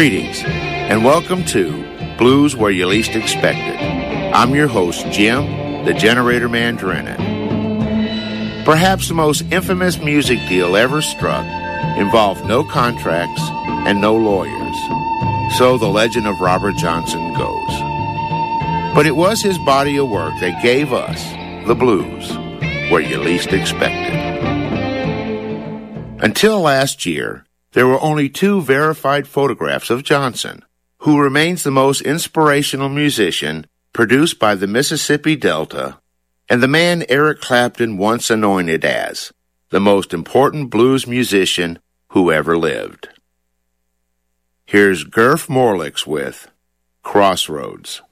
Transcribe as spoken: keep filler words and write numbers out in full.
Greetings, and welcome to Blues Where You Least Expect It. I'm your host, Jim, the Generator Man Drennan. Perhaps the most infamous music deal ever struck involved no contracts and no lawyers. So the legend of Robert Johnson goes. But it was his body of work that gave us the blues where you least expect it. Until last year, there were only two verified photographs of Johnson, who remains the most inspirational musician produced by the Mississippi Delta, and the man Eric Clapton once anointed as the most important blues musician who ever lived. Here's Gurf Morlix with Crossroads.